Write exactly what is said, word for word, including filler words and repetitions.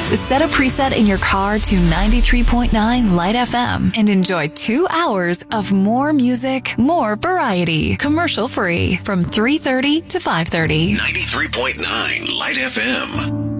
Set a preset in your car to ninety-three point nine Light F M and enjoy two hours of more music, more variety, commercial free from three thirty to five thirty. ninety-three point nine Light F M.